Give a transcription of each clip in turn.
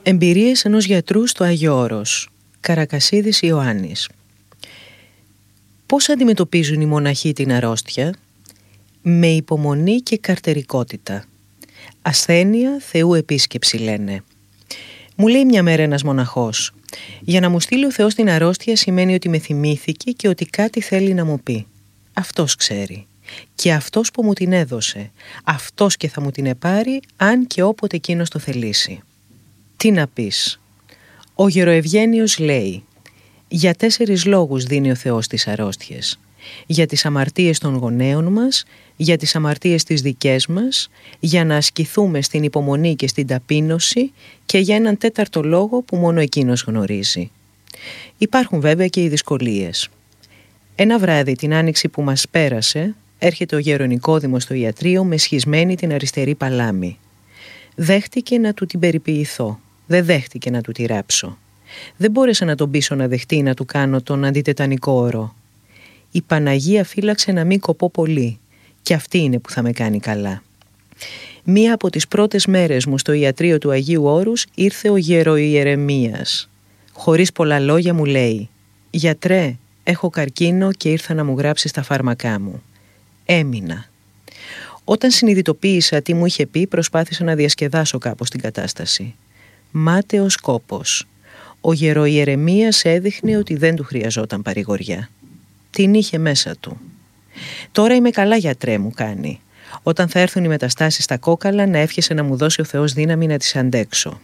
Εμπειρίες ενός γιατρού στο Άγιο Όρος. Καρακασίδης Ιωάννης. Πώς αντιμετωπίζουν οι μοναχοί την αρρώστια? Με υπομονή και καρτερικότητα. Ασθένεια Θεού επίσκεψη, λένε. Μου λέει μια μέρα ένας μοναχός: για να μου στείλει ο Θεός την αρρώστια σημαίνει ότι με θυμήθηκε και ότι κάτι θέλει να μου πει. Αυτός ξέρει. Και αυτός που μου την έδωσε, αυτός και θα μου την επάρει αν και όποτε εκείνος το θελήσει. Τι να πεις? Ο Γεροευγένιος λέει: για 4 λόγους δίνει ο Θεός τις αρρώστιες. Για τις αμαρτίες των γονέων μας, για τις αμαρτίες τις δικές μας, για να ασκηθούμε στην υπομονή και στην ταπείνωση και για έναν 4ο λόγο που μόνο εκείνος γνωρίζει. Υπάρχουν βέβαια και οι δυσκολίες. Ένα βράδυ την άνοιξη που μας πέρασε, έρχεται ο Γερονικόδημος στο ιατρείο με σχισμένη την αριστερή παλάμη. Δέχτηκε να του την περιποιηθώ, δεν δέχτηκε να του τη ράψω. Δεν μπόρεσα να τον πείσω να δεχτεί να του κάνω τον αντιτετανικό ορό. Η Παναγία φύλαξε να μην κοπώ πολύ, και αυτή είναι που θα με κάνει καλά. Μία από τις πρώτες μέρες μου στο ιατρείο του Αγίου Όρους ήρθε ο Γεροϊερεμίας. Χωρίς πολλά λόγια μου λέει: γιατρέ, έχω καρκίνο και ήρθα να μου γράψεις τα φάρμακά μου. Έμεινα. Όταν συνειδητοποίησα τι μου είχε πει, προσπάθησα να διασκεδάσω κάπως την κατάσταση. Μάταιος κόπος. Ο Γεροϊερεμίας έδειχνε ότι δεν του χρειαζόταν παρηγοριά. Την είχε μέσα του. Τώρα είμαι καλά, γιατρέ, μου κάνει. Όταν θα έρθουν οι μεταστάσεις στα κόκαλα, να εύχεσαι να μου δώσει ο Θεός δύναμη να τις αντέξω.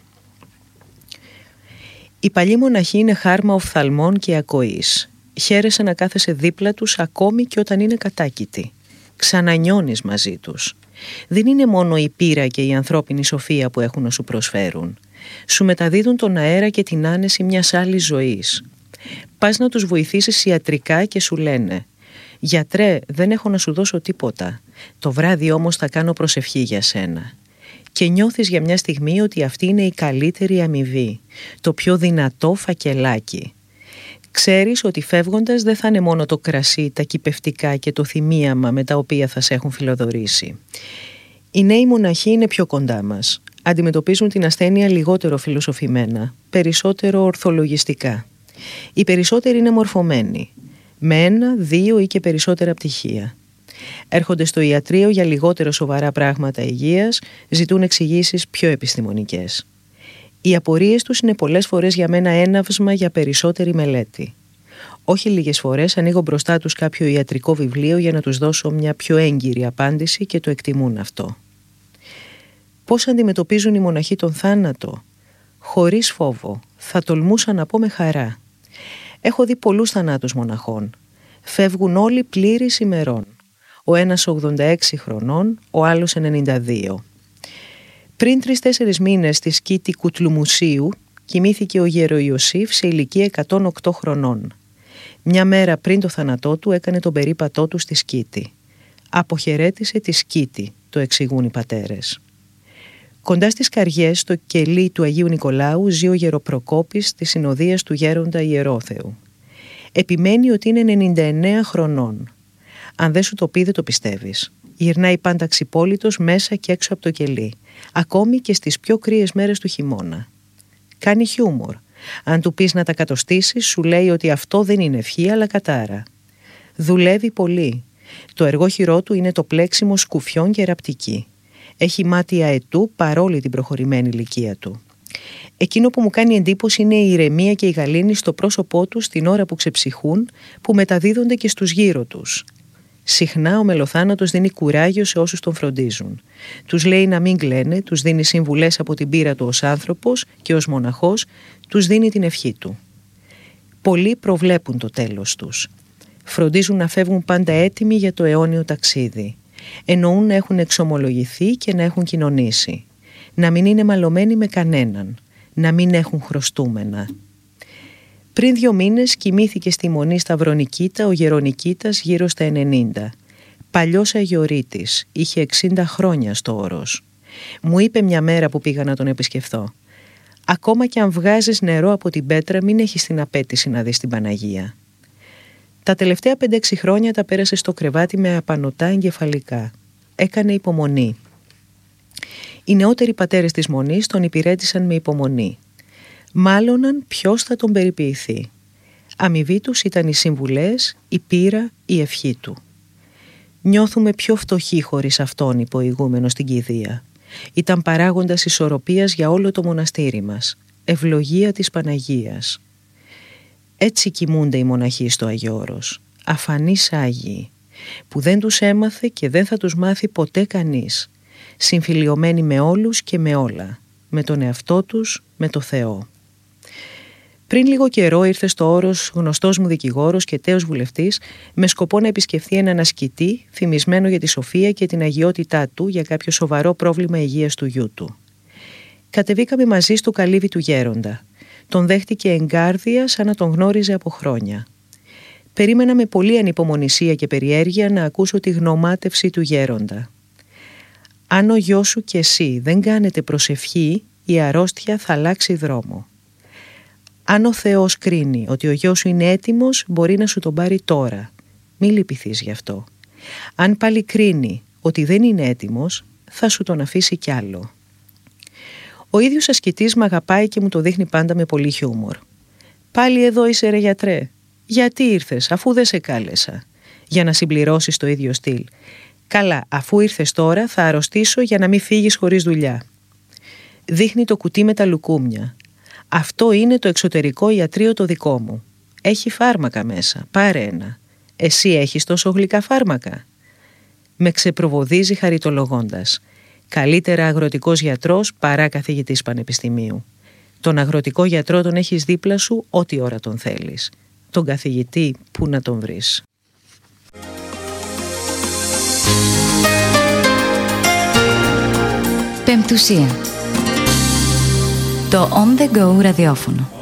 Οι παλιοί μοναχοί είναι χάρμα οφθαλμών και ακοής. Χαίρεσαι να κάθεσαι δίπλα τους ακόμη και όταν είναι κατάκητοι. Ξανανιώνεις μαζί τους. Δεν είναι μόνο η πείρα και η ανθρώπινη σοφία που έχουν να σου προσφέρουν. Σου μεταδίδουν τον αέρα και την άνεση μιας άλλης ζωής. Πας να τους βοηθήσεις ιατρικά και σου λένε: γιατρέ, δεν έχω να σου δώσω τίποτα. Το βράδυ όμως θα κάνω προσευχή για σένα. Και νιώθεις για μια στιγμή ότι αυτή είναι η καλύτερη αμοιβή, το πιο δυνατό φακελάκι. Ξέρεις ότι φεύγοντας δεν θα είναι μόνο το κρασί, τα κυπευτικά και το θυμίαμα με τα οποία θα σε έχουν φιλοδορήσει. Οι νέοι μοναχοί είναι πιο κοντά μας. Αντιμετωπίζουν την ασθένεια λιγότερο φιλοσοφημένα, περισσότερο ορθολογιστικά. Οι περισσότεροι είναι μορφωμένοι, με 1, 2 ή και περισσότερα πτυχία. Έρχονται στο ιατρείο για λιγότερο σοβαρά πράγματα υγείας, ζητούν εξηγήσεις πιο επιστημονικές. Οι απορίες τους είναι πολλές φορές για μένα έναυσμα για περισσότερη μελέτη. Όχι λίγες φορές ανοίγω μπροστά τους κάποιο ιατρικό βιβλίο για να τους δώσω μια πιο έγκυρη απάντηση και το εκτιμούν αυτό. Πώς αντιμετωπίζουν οι μοναχοί τον θάνατο? Χωρίς φόβο, θα τολμούσα να πω με χαρά. Έχω δει πολλούς θανάτους μοναχών. Φεύγουν όλοι πλήρης ημερών. Ο ένας 86 χρονών, ο άλλος 92. Πριν 3-4 μήνες στη σκήτη Κουτλουμουσίου κοιμήθηκε ο Γεροϊωσήφ σε ηλικία 108 χρονών. Μια μέρα πριν το θάνατό του έκανε τον περίπατό του στη σκήτη. Αποχαιρέτησε τη σκήτη, το εξηγούν οι πατέρες. Κοντά στις Καριές, στο κελί του Αγίου Νικολάου, ζει ο Γεροπροκόπης της συνοδείας του Γέροντα Ιερόθεου. Επιμένει ότι είναι 99 χρονών. Αν δεν σου το πει, δεν το πιστεύεις. Γυρνάει πάντα ξυπόλυτος μέσα και έξω από το κελί, ακόμη και στις πιο κρύες μέρες του χειμώνα. Κάνει χιούμορ. Αν του πεις να τα κατοστήσεις, σου λέει ότι αυτό δεν είναι ευχή αλλά κατάρα. Δουλεύει πολύ. Το εργόχειρό του είναι το πλέξιμο σκουφιών και ραπτική. Έχει μάτια αετού παρόλη την προχωρημένη ηλικία του. Εκείνο που μου κάνει εντύπωση είναι η ηρεμία και η γαλήνη στο πρόσωπό τους την ώρα που ξεψυχούν, που μεταδίδονται και στους γύρω τους. Συχνά ο μελοθάνατος δίνει κουράγιο σε όσους τον φροντίζουν. Τους λέει να μην κλαίνε, τους δίνει συμβουλές από την πείρα του ως άνθρωπος και ως μοναχός, τους δίνει την ευχή του. Πολλοί προβλέπουν το τέλος τους. Φροντίζουν να φεύγουν πάντα έτοιμοι για το αιώνιο ταξίδι. Εννοούν να έχουν εξομολογηθεί και να έχουν κοινωνήσει. Να μην είναι μαλωμένοι με κανέναν. Να μην έχουν χρωστούμενα. Πριν 2 μήνες κοιμήθηκε στη Μονή Σταυρονικήτα ο Γερονικήτας γύρω στα 90. Παλιός αγιορείτης, είχε 60 χρόνια στο Όρος. Μου είπε μια μέρα που πήγα να τον επισκεφθώ: ακόμα και αν βγάζεις νερό από την πέτρα, μην έχεις την απέτηση να δεις την Παναγία. Τα τελευταία 5-6 χρόνια τα πέρασε στο κρεβάτι με απανωτά εγκεφαλικά. Έκανε υπομονή. Οι νεότεροι πατέρες της Μονής τον υπηρέτησαν με υπομονή. Μάλωναν ποιος θα τον περιποιηθεί. Αμοιβή τους ήταν οι συμβουλές, η πείρα, η ευχή του. Νιώθουμε πιο φτωχοί χωρίς αυτόν, είπε ο ηγούμενος στην κηδεία. Ήταν παράγοντας ισορροπίας για όλο το μοναστήρι μας. Ευλογία της Παναγίας. Έτσι κοιμούνται οι μοναχοί στο Αγιώρος. Αφανείς Άγιοι, που δεν τους έμαθε και δεν θα τους μάθει ποτέ κανείς. Συμφιλιωμένοι με όλους και με όλα. Με τον εαυτό τους, με το Θεό. Πριν λίγο καιρό ήρθε στο Όρος γνωστός μου δικηγόρος και τέος βουλευτής με σκοπό να επισκεφθεί έναν ασκητή θυμισμένο για τη σοφία και την αγιότητά του για κάποιο σοβαρό πρόβλημα υγείας του γιού του. Κατεβήκαμε μαζί στο καλύβι του γέροντα. Τον δέχτηκε εγκάρδια σαν να τον γνώριζε από χρόνια. Περίμενα με πολλή ανυπομονησία και περιέργεια να ακούσω τη γνωμάτευση του γέροντα. «Αν ο γιος σου και εσύ δεν κάνετε προσευχή, η αρρώστια θα αλλάξει δρόμο. Αν ο Θεός κρίνει ότι ο γιος σου είναι έτοιμος, μπορεί να σου τον πάρει τώρα. Μη λυπηθείς γι' αυτό. Αν πάλι κρίνει ότι δεν είναι έτοιμος, θα σου τον αφήσει κι άλλο». Ο ίδιος ασκητής μ' αγαπάει και μου το δείχνει πάντα με πολύ χιούμορ. «Πάλι εδώ είσαι, ρε γιατρέ. Γιατί ήρθες, αφού δεν σε κάλεσα?» Για να συμπληρώσεις το ίδιο στυλ. «Καλά, αφού ήρθες τώρα, θα αρρωστήσω για να μην φύγεις χωρίς δουλειά». Δείχνει το κουτί με τα λουκούμια. «Αυτό είναι το εξωτερικό ιατρείο το δικό μου. Έχει φάρμακα μέσα, πάρε ένα. Εσύ έχεις τόσο γλυκά φάρμακα?» Με ξεπροβοδίζει χαριτολογώντας. «Καλύτερα αγροτικός γιατρός παρά καθηγητής πανεπιστημίου. Τον αγροτικό γιατρό τον έχεις δίπλα σου ό,τι ώρα τον θέλεις. Τον καθηγητή πού να τον βρεις?» Πεμπτουσία. Το On The Go ραδιόφωνο.